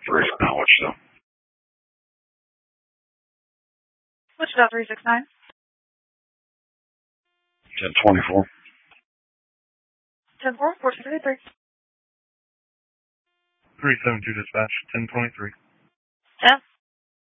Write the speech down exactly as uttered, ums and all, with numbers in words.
three now, which so. Wichita three six nine. ten twenty-four. ten four, four six eight three. three seven two dispatch, ten twenty-three. ten.